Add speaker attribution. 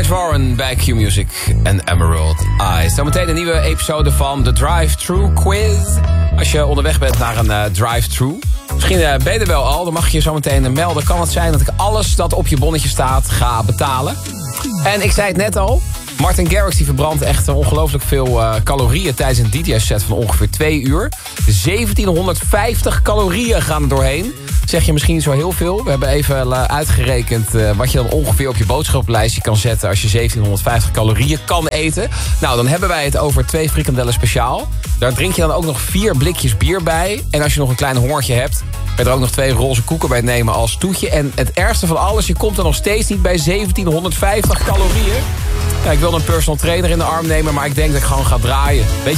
Speaker 1: George Warren bij Q-Music en Emerald Eyes. Zometeen een nieuwe episode van de Drive-Thru Quiz. Als je onderweg bent naar een drive-thru. Misschien ben je er wel al, dan mag je je zometeen melden. Kan het zijn dat ik alles dat op je bonnetje staat ga betalen? En ik zei het net al, Martin Garrix die verbrandt echt ongelooflijk veel calorieën tijdens een DJ-set van ongeveer 2 uur. 1750 calorieën gaan er doorheen. Zeg je misschien niet zo heel veel. We hebben even uitgerekend wat je dan ongeveer op je boodschappenlijstje kan zetten als je 1750 calorieën kan eten. Nou, dan hebben wij het over 2 frikandellen speciaal. Daar drink je dan ook nog 4 blikjes bier bij. En als je nog een klein hongertje hebt, kan je er ook nog 2 roze koeken bij nemen als toetje. En het ergste van alles, je komt er nog steeds niet bij 1750 calorieën. Ja, ik wil een personal trainer in de arm nemen, maar ik denk dat ik gewoon ga draaien. Weet je